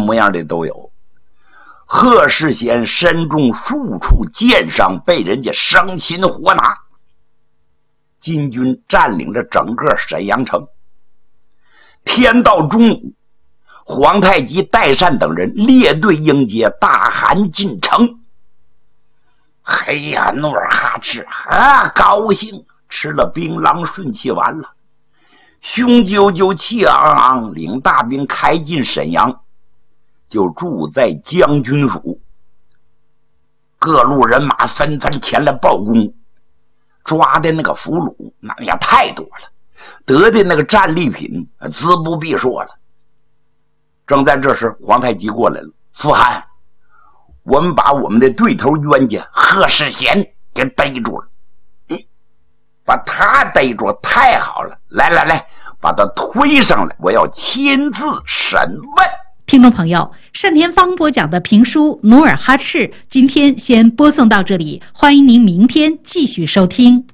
模样的都有。贺世贤身中数处箭伤，被人家生擒活拿。金军占领着整个沈阳城。天到中午，皇太极、代善等人列队迎接，大喊进城。嘿呀，努尔哈赤高兴，吃了槟榔顺气丸了，雄赳赳气昂昂，领大兵开进沈阳，就住在将军府。各路人马纷纷前来报功，抓的那个俘虏那也太多了，得的那个战利品自不必说了。正在这时，皇太极过来了，傅汗，我们把我们的对头冤家贺世贤给逮住了。把他逮住太好了，来，把他推上来，我要亲自审问。 听众朋友，单田芳播讲的评书《努尔哈赤》今天先播送到这里，欢迎您明天继续收听。